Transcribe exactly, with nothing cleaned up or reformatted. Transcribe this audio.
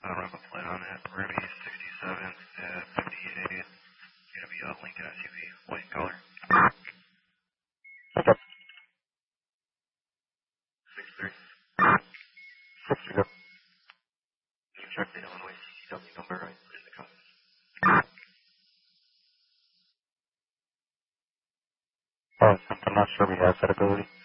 uh, rental plate on it. Ruby sixty-seven uh, fifty-eight. It's going to be a Lincoln S U V, white color. Okay. six three. six three. You can check the Illinois C C W number right in the comments. Oh, I'm not sure we have that ability.